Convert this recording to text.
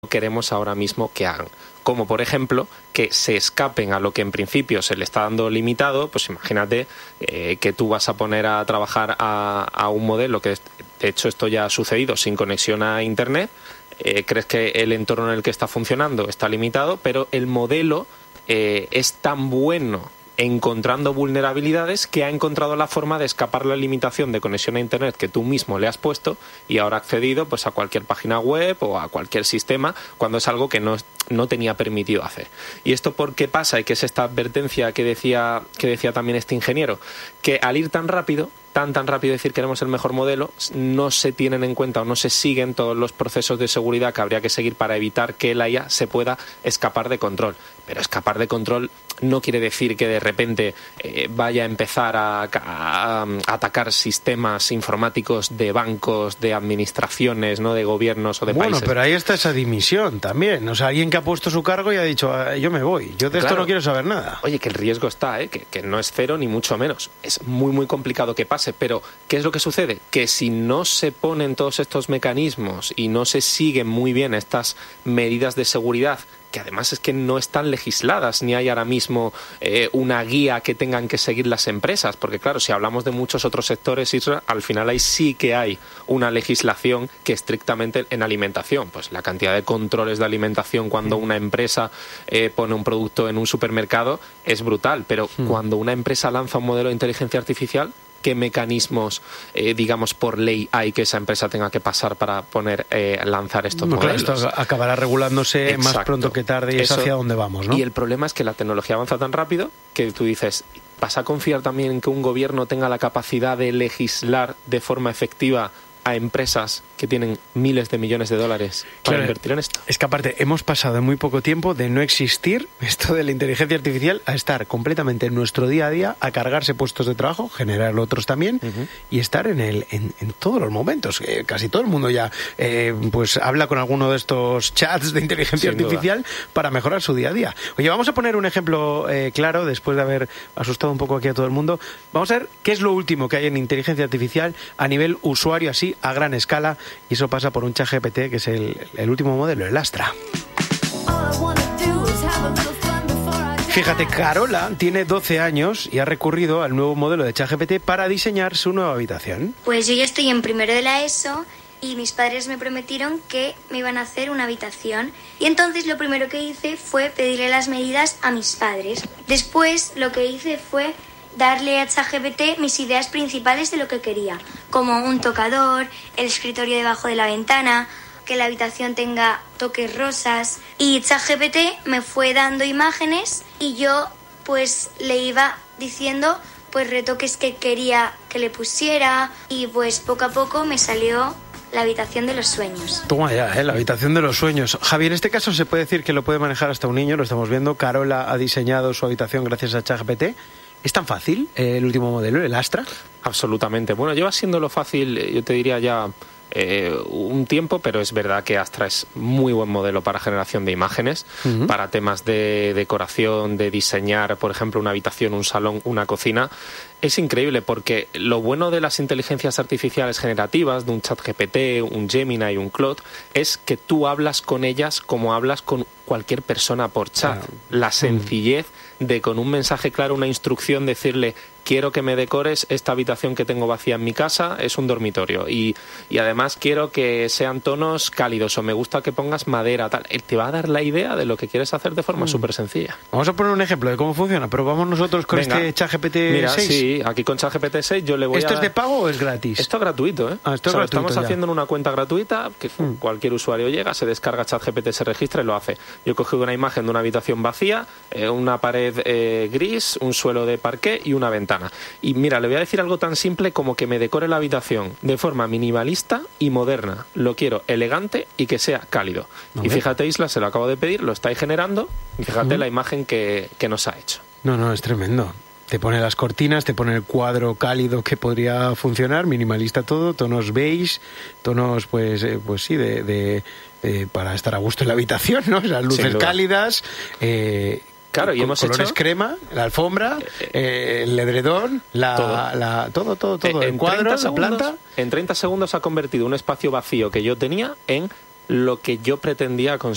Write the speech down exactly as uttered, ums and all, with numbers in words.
queremos ahora mismo que hagan. Como, por ejemplo, que se escapen a lo que en principio se le está dando limitado. Pues imagínate eh, que tú vas a poner a trabajar a, a un modelo que, de hecho, esto ya ha sucedido sin conexión a Internet. Eh, crees que el entorno en el que está funcionando está limitado, pero el modelo eh, es tan bueno encontrando vulnerabilidades que ha encontrado la forma de escapar la limitación de conexión a Internet que tú mismo le has puesto y ahora ha accedido pues a cualquier página web o a cualquier sistema cuando es algo que no, no tenía permitido hacer. ¿Y esto por qué pasa? Y que es esta advertencia que decía, que decía también este ingeniero, que al ir tan rápido, tan tan rápido decir queremos el mejor modelo, no se tienen en cuenta o no se siguen todos los procesos de seguridad que habría que seguir para evitar que la I A se pueda escapar de control. Pero escapar de control no quiere decir que de repente eh, vaya a empezar a, a, a atacar sistemas informáticos de bancos, de administraciones, no de gobiernos o de bueno, países. Bueno, pero ahí está esa dimisión también. O sea, alguien que ha puesto su cargo y ha dicho, yo me voy, yo de claro. esto no quiero saber nada. Oye, que el riesgo está, ¿eh? que, que no es cero ni mucho menos. Es muy, muy complicado que pase. Pero, ¿qué es lo que sucede? Que si no se ponen todos estos mecanismos y no se siguen muy bien estas medidas de seguridad, que además es que no están legisladas, ni hay ahora mismo eh, una guía que tengan que seguir las empresas, porque claro, si hablamos de muchos otros sectores, Isra, al final ahí sí que hay una legislación que estrictamente en alimentación, pues la cantidad de controles de alimentación cuando una empresa eh, pone un producto en un supermercado es brutal, pero mm. cuando una empresa lanza un modelo de inteligencia artificial, ¿qué mecanismos, eh, digamos, por ley hay que esa empresa tenga que pasar para poner, eh, lanzar estos no, modelos? Claro, esto acabará regulándose Exacto. más pronto que tarde y Eso, es hacia dónde vamos, ¿no? Y el problema es que la tecnología avanza tan rápido que tú dices, ¿vas a confiar también en que un gobierno tenga la capacidad de legislar de forma efectiva a empresas que tienen miles de millones de dólares para claro, invertir en esto? Es que aparte hemos pasado en muy poco tiempo de no existir esto de la inteligencia artificial a estar completamente en nuestro día a día, a cargarse puestos de trabajo, generar otros también, uh-huh. y estar en el en, en todos los momentos. Eh, casi todo el mundo ya eh, pues habla con alguno de estos chats de inteligencia Sin artificial duda. Para mejorar su día a día. Oye, vamos a poner un ejemplo eh, claro, después de haber asustado un poco aquí a todo el mundo. Vamos a ver qué es lo último que hay en inteligencia artificial a nivel usuario, así a gran escala, y eso pasa por un ChatGPT que es el, el último modelo, el Astra. Fíjate, Carola tiene doce años y ha recurrido al nuevo modelo de ChatGPT para diseñar su nueva habitación. Pues yo ya estoy en primero de la ESO y mis padres me prometieron que me iban a hacer una habitación. Y entonces lo primero que hice fue pedirle las medidas a mis padres. Después lo que hice fue darle a ChatGPT mis ideas principales de lo que quería, como un tocador, el escritorio debajo de la ventana, que la habitación tenga toques rosas. Y ChatGPT me fue dando imágenes y yo pues le iba diciendo pues retoques que quería que le pusiera y pues poco a poco me salió la habitación de los sueños. Toma ya, ¿eh? La habitación de los sueños. Javi, en este caso se puede decir que lo puede manejar hasta un niño, lo estamos viendo. Carola ha diseñado su habitación gracias a ChatGPT. ¿Es tan fácil eh, el último modelo, el Astra? Absolutamente. Bueno, lleva siéndolo fácil, yo te diría ya eh, un tiempo, pero es verdad que Astra es muy buen modelo para generación de imágenes, uh-huh. para temas de decoración, de diseñar, por ejemplo, una habitación, un salón, una cocina. Es increíble porque lo bueno de las inteligencias artificiales generativas, de un ChatGPT, un Gemini y un Claude, es que tú hablas con ellas como hablas con cualquier persona por chat. Claro. La sencillez de con un mensaje claro, una instrucción, decirle quiero que me decores esta habitación que tengo vacía en mi casa, es un dormitorio y, y además quiero que sean tonos cálidos o me gusta que pongas madera, tal. Él te va a dar la idea de lo que quieres hacer de forma mm. súper sencilla. Vamos a poner un ejemplo de cómo funciona, pero vamos nosotros con Venga. este ChatGPT Mira, seis. Sí, aquí con ChatGPT seis yo le voy ¿Esto a... es de pago o es gratis? Esto es gratuito, ¿eh? Ah, esto o sea, es gratuito, estamos ya. haciendo en una cuenta gratuita que mm. cualquier usuario llega, se descarga ChatGPT, se registra y lo hace. Yo he cogido una imagen de una habitación vacía, eh, una pared eh, gris, un suelo de parqué y una ventana. Y mira, le voy a decir algo tan simple como que me decore la habitación de forma minimalista y moderna. Lo quiero elegante y que sea cálido. No, y fíjate, Isla, se lo acabo de pedir, lo estáis generando y fíjate uh-huh. la imagen que, que nos ha hecho. No, no, es tremendo. Te pone las cortinas, te pone el cuadro cálido que podría funcionar, minimalista todo, tonos beige, tonos, pues, eh, pues sí, de, de, de para estar a gusto en la habitación, ¿no? Las luces cálidas, eh, Claro, y hemos colores hecho crema, la alfombra, eh, el edredón, la, todo. La, todo, todo, todo. En el cuadro, la segundos, planta. En treinta segundos ha convertido un espacio vacío que yo tenía en lo que yo pretendía conseguir.